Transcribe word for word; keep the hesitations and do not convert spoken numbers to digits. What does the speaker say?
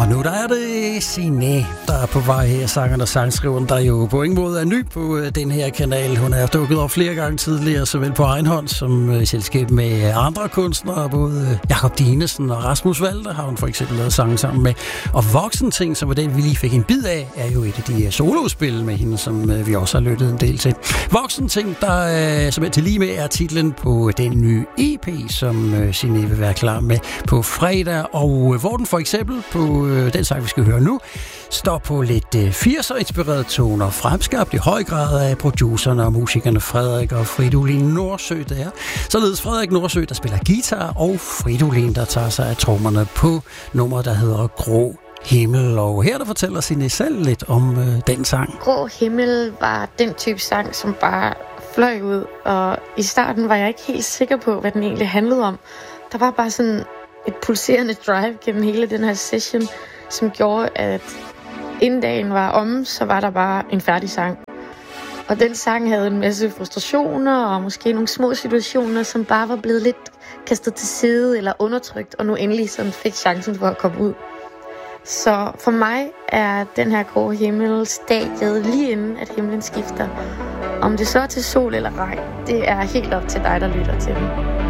Og nu der er det Signe, der er på vej her, sangeren og sangskriveren, der jo på ingen måde er ny på den her kanal. Hun er dukket op flere gange tidligere, såvel på egen hånd som i selskab med andre kunstnere. Både Jakob Dinesen og Rasmus Walter har hun for eksempel lavet sange sammen med. Og Voksenting, som var den, vi lige fik en bid af, er jo et af de solospil med hende, som vi også har lyttet en del til. Voksenting, der som er til lige med, er titlen på den nye E P, som Signe vil være klar med på fredag. Og hvor den for eksempel på den sang, vi skal høre nu, står på lidt firser-inspirerede toner, fremskabt i høj grad af producerne og musikerne Frederik og Fridolin Nordsø der. Således Frederik Nordsø, der spiller guitar, og Fridolin, der tager sig af trommerne på nummer, der hedder Grå Himmel. Og her der fortæller Signe selv lidt om øh, den sang. Grå Himmel var den type sang, som bare fløj ud, og i starten var jeg ikke helt sikker på, hvad den egentlig handlede om. Der var bare sådan et pulserende drive gennem hele den her session, som gjorde, at inden dagen var omme, så var der bare en færdig sang. Og den sang havde en masse frustrationer og måske nogle små situationer, som bare var blevet lidt kastet til side eller undertrykt, og nu endelig sådan fik chancen for at komme ud. Så for mig er den her Grå Himmel stadiet lige inden, at himlen skifter. Om det så er til sol eller regn, det er helt op til dig, der lytter til den.